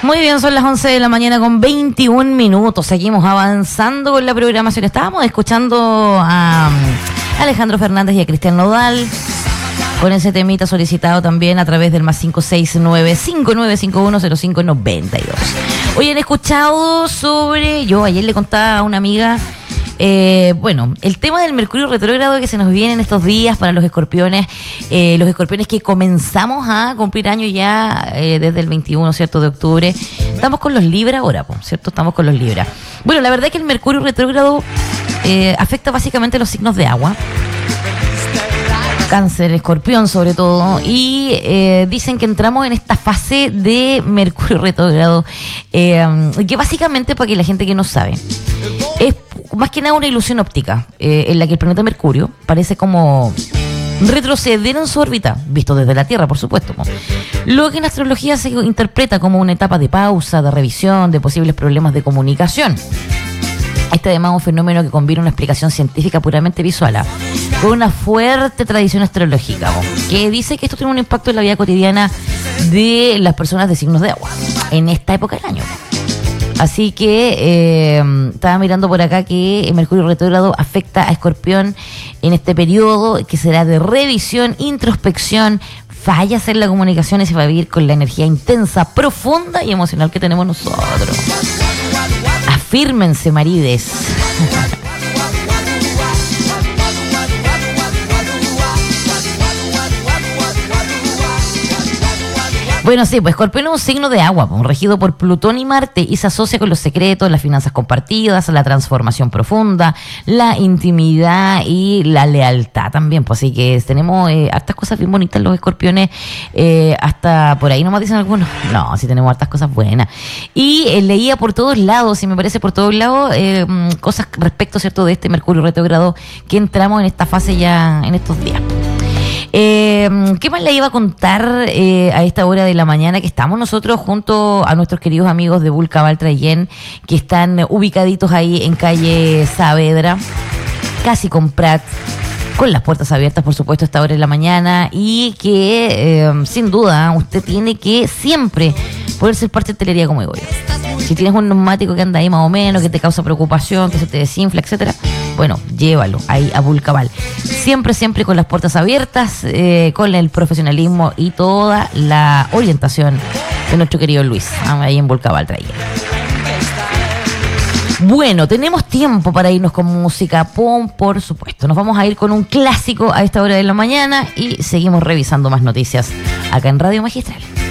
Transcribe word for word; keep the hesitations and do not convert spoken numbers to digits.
Muy bien, son las once de la mañana con veintiún minutos. Seguimos avanzando con la programación. Estábamos escuchando a Alejandro Fernández y a Cristian Nodal con ese temita solicitado también a través del más cinco seis nueve, cinco nueve cinco uno, cero cinco nueve dos. Hoy han escuchado sobre... Yo ayer le contaba a una amiga... Eh, bueno, el tema del Mercurio retrógrado que se nos viene en estos días para los escorpiones, eh, los escorpiones que comenzamos a cumplir años ya eh, desde el veintiuno, ¿cierto?, de octubre. Estamos con los Libra ahora, ¿cierto? Estamos con los Libra. Bueno, la verdad es que el Mercurio retrógrado eh, afecta básicamente a los signos de agua. Cáncer, Escorpión sobre todo, y eh, dicen que entramos en esta fase de Mercurio retrógrado, eh, que básicamente, para que la gente que no sabe, es más que nada una ilusión óptica, eh, en la que el planeta Mercurio parece como retroceder en su órbita, visto desde la Tierra, por supuesto, ¿no? Lo que en astrología se interpreta como una etapa de pausa, de revisión, de posibles problemas de comunicación. Este además es un fenómeno que combina una explicación científica puramente visual, ¿eh? con una fuerte tradición astrológica, ¿no? que dice que esto tiene un impacto en la vida cotidiana de las personas de signos de agua en esta época del año. Así que eh, estaba mirando por acá que el Mercurio retrógrado afecta a Escorpión en este periodo, que será de revisión, introspección, fallas en la comunicación, y se va a vivir con la energía intensa, profunda y emocional que tenemos nosotros. Afírmense, marides. Bueno, sí, pues Escorpión es un signo de agua, pues, regido por Plutón y Marte, y se asocia con los secretos, las finanzas compartidas, la transformación profunda, la intimidad y la lealtad también. Pues así que tenemos eh, hartas cosas bien bonitas los escorpiones, eh, hasta por ahí nomás dicen algunos. No, sí tenemos hartas cosas buenas. Y eh, leía por todos lados, y me parece por todos lados, eh, cosas respecto, ¿cierto?, de este Mercurio retrógrado que entramos en esta fase ya en estos días. Eh, ¿Qué más le iba a contar eh, a esta hora de la mañana? Que estamos nosotros junto a nuestros queridos amigos de Vulcabal Traillén, que están ubicaditos ahí en calle Saavedra, casi con Prat, con las puertas abiertas, por supuesto, a esta hora de la mañana, y que eh, sin duda usted tiene que siempre poder ser parte de hotelería como digo yo. Si tienes un neumático que anda ahí más o menos, que te causa preocupación, que se te desinfla, etcétera, bueno, llévalo ahí a Vulcabal. Siempre, siempre con las puertas abiertas, eh, con el profesionalismo y toda la orientación de nuestro querido Luis, ahí en Vulcabal Traillén. Bueno, tenemos tiempo para irnos con música, pum, por supuesto. Nos vamos a ir con un clásico a esta hora de la mañana y seguimos revisando más noticias acá en Radio Magistral.